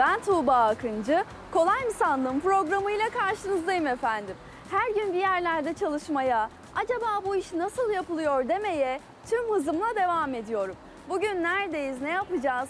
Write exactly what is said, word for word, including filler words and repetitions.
Ben Tuğba Akıncı. Kolay mı sandın programıyla karşınızdayım efendim. Her gün bir yerlerde çalışmaya, acaba bu iş nasıl yapılıyor demeye tüm hızımla devam ediyorum. Bugün neredeyiz, ne yapacağız,